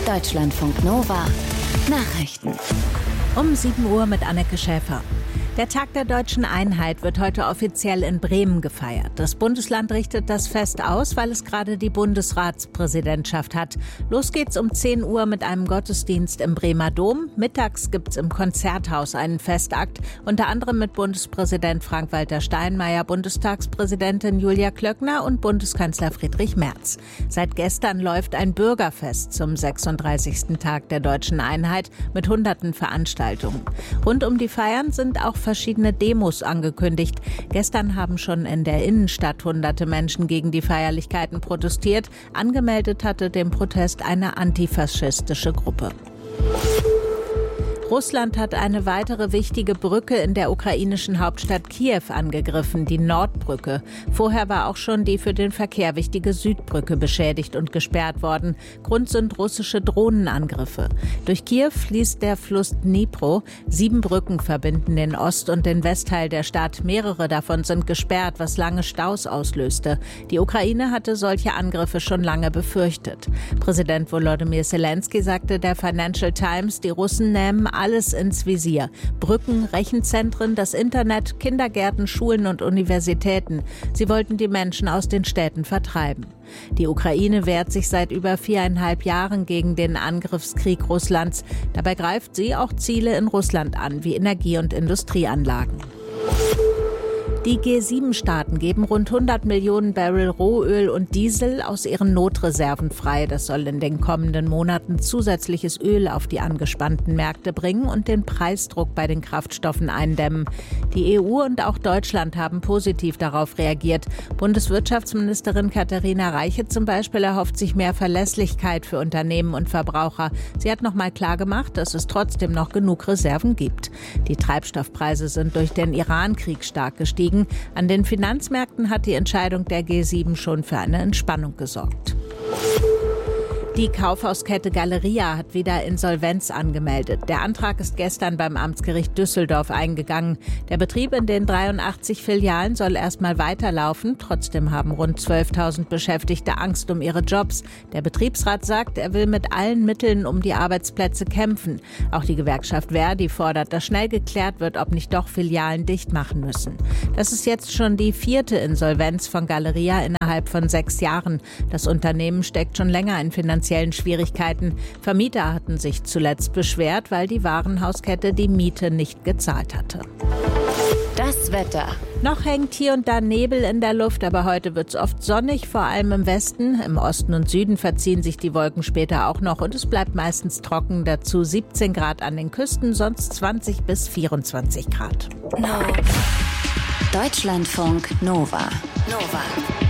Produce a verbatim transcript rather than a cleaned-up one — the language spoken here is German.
Deutschlandfunk Nova Nachrichten. Um sieben Uhr mit Anneke Schäfer. Der Tag der Deutschen Einheit wird heute offiziell in Bremen gefeiert. Das Bundesland richtet das Fest aus, weil es gerade die Bundesratspräsidentschaft hat. Los geht's um zehn Uhr mit einem Gottesdienst im Bremer Dom. Mittags gibt's im Konzerthaus einen Festakt, unter anderem mit Bundespräsident Frank-Walter Steinmeier, Bundestagspräsidentin Julia Klöckner und Bundeskanzler Friedrich Merz. Seit gestern läuft ein Bürgerfest zum sechsunddreißigsten Tag der Deutschen Einheit mit hunderten Veranstaltungen. Rund um die Feiern sind auch verschiedene Demos angekündigt. Gestern haben schon in der Innenstadt hunderte Menschen gegen die Feierlichkeiten protestiert. Angemeldet hatte den Protest eine antifaschistische Gruppe. Russland hat eine weitere wichtige Brücke in der ukrainischen Hauptstadt Kiew angegriffen, die Nordbrücke. Vorher war auch schon die für den Verkehr wichtige Südbrücke beschädigt und gesperrt worden. Grund sind russische Drohnenangriffe. Durch Kiew fließt der Fluss Dnipro. Sieben Brücken verbinden den Ost- und den Westteil der Stadt. Mehrere davon sind gesperrt, was lange Staus auslöste. Die Ukraine hatte solche Angriffe schon lange befürchtet. Präsident Volodymyr Zelensky sagte der Financial Times, die Russen nähmen alles ins Visier. Brücken, Rechenzentren, das Internet, Kindergärten, Schulen und Universitäten. Sie wollten die Menschen aus den Städten vertreiben. Die Ukraine wehrt sich seit über viereinhalb Jahren gegen den Angriffskrieg Russlands. Dabei greift sie auch Ziele in Russland an, wie Energie- und Industrieanlagen. Die G sieben Staaten geben rund hundert Millionen Barrel Rohöl und Diesel aus ihren Notreserven frei. Das soll in den kommenden Monaten zusätzliches Öl auf die angespannten Märkte bringen und den Preisdruck bei den Kraftstoffen eindämmen. Die E U und auch Deutschland haben positiv darauf reagiert. Bundeswirtschaftsministerin Katharina Reiche zum Beispiel erhofft sich mehr Verlässlichkeit für Unternehmen und Verbraucher. Sie hat noch mal klargemacht, dass es trotzdem noch genug Reserven gibt. Die Treibstoffpreise sind durch den Irankrieg stark gestiegen. An den Finanzmärkten hat die Entscheidung der G sieben schon für eine Entspannung gesorgt. Die Kaufhauskette Galeria hat wieder Insolvenz angemeldet. Der Antrag ist gestern beim Amtsgericht Düsseldorf eingegangen. Der Betrieb in den dreiundachtzig Filialen soll erstmal weiterlaufen. Trotzdem haben rund zwölftausend Beschäftigte Angst um ihre Jobs. Der Betriebsrat sagt, er will mit allen Mitteln um die Arbeitsplätze kämpfen. Auch die Gewerkschaft Verdi fordert, dass schnell geklärt wird, ob nicht doch Filialen dicht machen müssen. Das ist jetzt schon die vierte Insolvenz von Galeria innerhalb von sechs Jahren. Das Unternehmen steckt schon länger in finanziellen Schwierigkeiten. Vermieter hatten sich zuletzt beschwert, weil die Warenhauskette die Miete nicht gezahlt hatte. Das Wetter. Noch hängt hier und da Nebel in der Luft, aber heute wird es oft sonnig, vor allem im Westen. Im Osten und Süden verziehen sich die Wolken später auch noch und es bleibt meistens trocken. Dazu siebzehn Grad an den Küsten, sonst zwanzig bis vierundzwanzig Grad. No. Deutschlandfunk Nova. Nova.